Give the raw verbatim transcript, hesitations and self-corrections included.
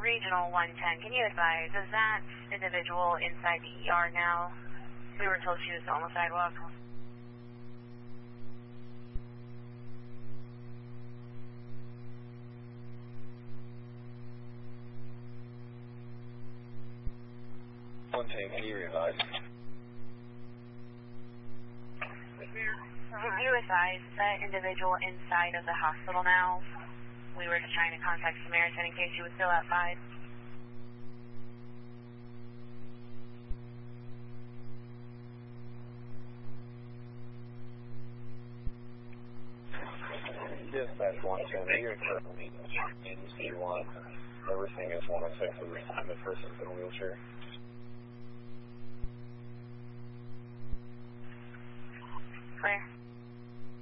Regional one ten, can you advise, is that individual inside the E R now? We were told she was on the sidewalk. one ten, can you revise? Can you advise that individual inside of the hospital now? We were just trying to contact Samaritan in case she was still outside. Yes, that's one ten. You're currently in C one. Everything is one oh six at this time. The person's in a wheelchair. Clear.